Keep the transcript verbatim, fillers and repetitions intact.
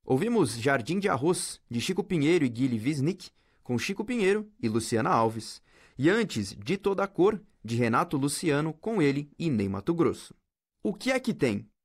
Ouvimos Jardim de Arroz, de Chico Pinheiro e Guilherme Wisnik, com Chico Pinheiro e Luciana Alves. E antes, De Toda Cor, de Renato Luciano, com ele e Ney Matogrosso. O que é que tem?